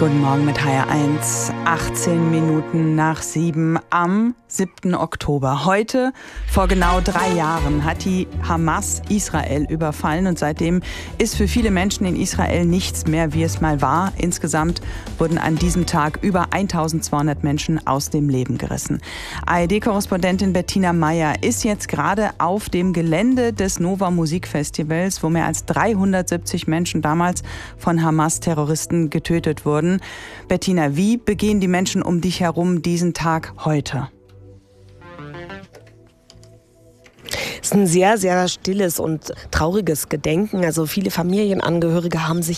Guten Morgen mit HR1, 18 Minuten nach 7 am 7. Oktober. Heute, vor genau 3 Jahren, hat die Hamas Israel überfallen und seitdem ist für viele Menschen in Israel nichts mehr, wie es mal war. Insgesamt wurden an diesem Tag über 1200 Menschen aus dem Leben gerissen. ARD-Korrespondentin Bettina Meyer ist jetzt gerade auf dem Gelände des Nova Musikfestivals, wo mehr als 370 Menschen damals von Hamas-Terroristen getötet wurden. Bettina, wie begehen die Menschen um dich herum diesen Tag heute? Es ist ein sehr, sehr stilles und trauriges Gedenken. Also viele Familienangehörige haben sich